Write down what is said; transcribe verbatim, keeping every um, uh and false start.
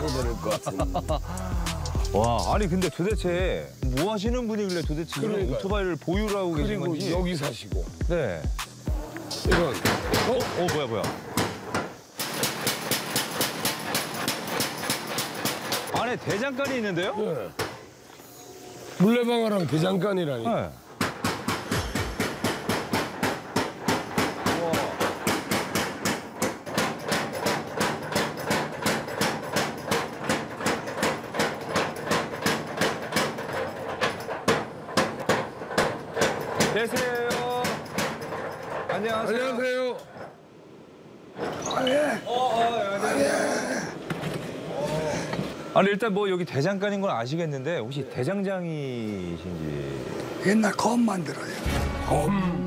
될 것 같습니다. 와, 아니 근데 도대체 뭐 하시는 분이길래 도대체 이런 그러니까요. 오토바이를 보유를 하고 계신 그리고 건지. 여기 사시고. 네. 이건 어? 어, 뭐야, 뭐야. 안에 대장간이 있는데요? 네. 물레방아랑 대장간이라니. 네. 계세요. 안녕하세요. 안녕하세요. 어, 어, 안녕하세요. 아니 일단 뭐 여기 대장간인 건 아시겠는데 혹시 대장장이신지. 옛날 검 만들어요. 검.